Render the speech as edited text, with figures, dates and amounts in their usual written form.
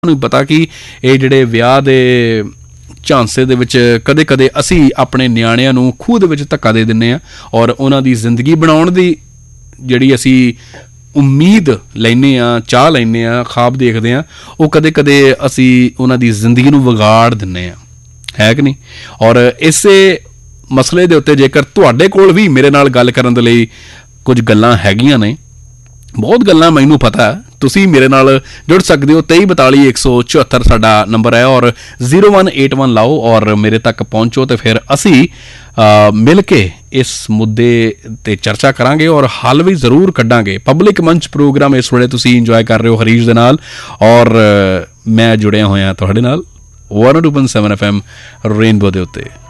ਨੂੰ ਪਤਾ ਕਿ ਇਹ ਜਿਹੜੇ ਵਿਆਹ ਦੇ ਝਾਂਸੇ ਦੇ ਵਿੱਚ ਕਦੇ ਕਦੇ ਅਸੀਂ ਆਪਣੇ ਨਿਆਣਿਆਂ ਨੂੰ ਖੂਹ ਦੇ ਵਿੱਚ ਧੱਕਾ ਦੇ ਦਿੰਦੇ ਹਾਂ ਔਰ ਉਹਨਾਂ ਦੀ ਜ਼ਿੰਦਗੀ ਬਣਾਉਣ ਦੀ ਜਿਹੜੀ ਅਸੀਂ ਉਮੀਦ ਲੈਂਦੇ ਹਾਂ, ਚਾਹ ਲੈਂਦੇ ਹਾਂ, ਖਾਬ ਦੇਖਦੇ ਹਾਂ, ਉਹ ਕਦੇ ਕਦੇ ਅਸੀਂ ਉਹਨਾਂ ਦੀ ਜ਼ਿੰਦਗੀ ਨੂੰ ਵਿਗਾੜ ਦਿੰਦੇ ਹਾਂ, ਹੈ ਕਿ ਨਹੀਂ। ਔਰ ਇਸੇ ਮਸਲੇ ਦੇ ਉੱਤੇ ਜੇਕਰ ਤੁਹਾਡੇ ਕੋਲ ਵੀ ਮੇਰੇ ਨਾਲ ਗੱਲ ਕਰਨ ਦੇ ਲਈ ਕੁਝ ਗੱਲਾਂ ਹੈਗੀਆਂ ਨੇ, ਬਹੁਤ ਗੱਲਾਂ ਮੈਨੂੰ ਪਤਾ, ਤੁਸੀਂ ਮੇਰੇ ਨਾਲ ਜੁੜ ਸਕਦੇ ਹੋ। 2342 174 ਸਾਡਾ ਨੰਬਰ ਹੈ ਔਰ 0181 ਲਾਓ ਔਰ ਮੇਰੇ ਤੱਕ ਪਹੁੰਚੋ ਅਤੇ ਫਿਰ ਅਸੀਂ ਮਿਲ ਕੇ ਇਸ ਮੁੱਦੇ 'ਤੇ ਚਰਚਾ ਕਰਾਂਗੇ ਔਰ ਹੱਲ ਵੀ ਜ਼ਰੂਰ ਕੱਢਾਂਗੇ। ਪਬਲਿਕ ਮੰਚ ਪ੍ਰੋਗਰਾਮ ਇਸ ਵੇਲੇ ਤੁਸੀਂ ਇੰਜੋਏ ਕਰ ਰਹੇ ਹੋ ਹਰੀਸ਼ ਦੇ ਨਾਲ ਔਰ ਮੈਂ ਜੁੜਿਆ ਹੋਇਆ ਤੁਹਾਡੇ ਨਾਲ 102.7 FM ਰੇਨਬੋ ਦੇ ਉੱਤੇ।